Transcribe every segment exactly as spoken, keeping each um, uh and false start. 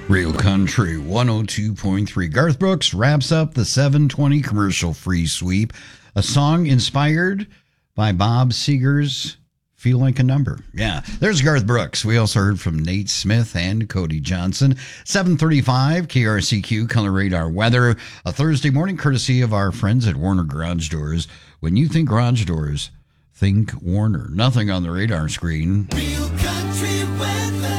Real Country one oh two point three. Garth Brooks wraps up the seven twenty commercial-free sweep. A song inspired by Bob Seger's Feel Like a Number. Yeah, there's Garth Brooks. We also heard from Nate Smith and Cody Johnson. seven thirty-five, K R C Q, Color Radar Weather. A Thursday morning courtesy of our friends at Warner Garage Doors. When you think garage doors, think Warner. Nothing on the radar screen. Real Country Weather.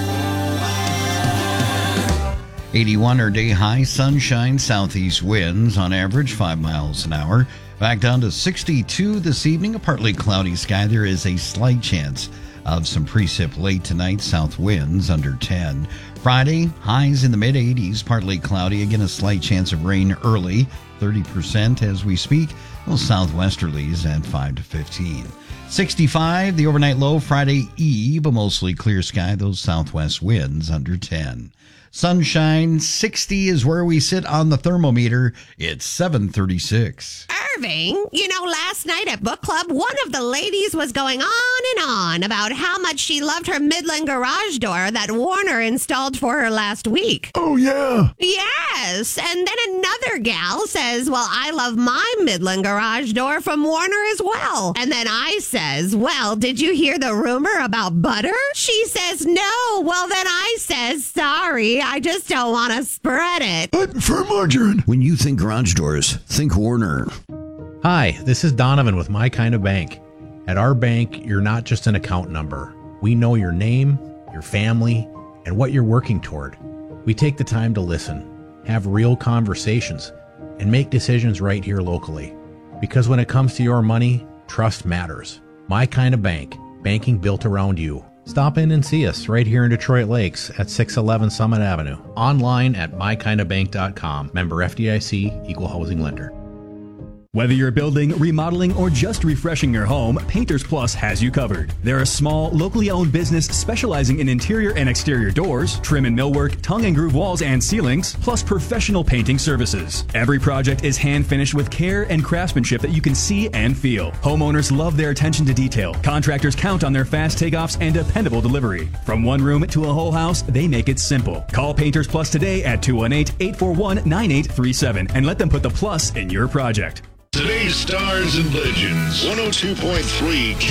eighty-one our day high, sunshine, southeast winds on average five miles an hour. Back down to sixty-two this evening, a partly cloudy sky. There is a slight chance of some precip late tonight, south winds under ten. Friday, highs in the mid eighties, partly cloudy. Again, a slight chance of rain early, thirty percent as we speak. Those southwesterlies at five to fifteen. sixty-five, the overnight low Friday eve, a mostly clear sky. Those southwest winds under ten. Sunshine, sixty is where we sit on the thermometer. It's seven thirty-six. Irving, you know, last night at book club, one of the ladies was going on and on about how much she loved her Midland garage door that Warner installed for her last week. Oh, yeah. Yes. And then another gal says, well, I love my Midland garage door from Warner as well. And then I says, well, did you hear the rumor about butter? She says, no. Well, then I says, sorry, I just don't want to spread it. I prefer margarine. When you think garage doors, think Warner. Hi, this is Donovan with My Kind of Bank. At our bank, you're not just an account number. We know your name, your family, and what you're working toward. We take the time to listen, have real conversations, and make decisions right here locally. Because when it comes to your money, trust matters. My Kind of Bank, banking built around you. Stop in and see us right here in Detroit Lakes at six eleven Summit Avenue. Online at my kind of bank dot com. Member F D I C, Equal Housing Lender. Whether you're building, remodeling, or just refreshing your home, Painters Plus has you covered. They're a small, locally owned business specializing in interior and exterior doors, trim and millwork, tongue and groove walls and ceilings, plus professional painting services. Every project is hand-finished with care and craftsmanship that you can see and feel. Homeowners love their attention to detail. Contractors count on their fast takeoffs and dependable delivery. From one room to a whole house, they make it simple. Call Painters Plus today at two one eight, eight four one, nine eight three seven and let them put the plus in your project. Today's Stars and Legends, one oh two point three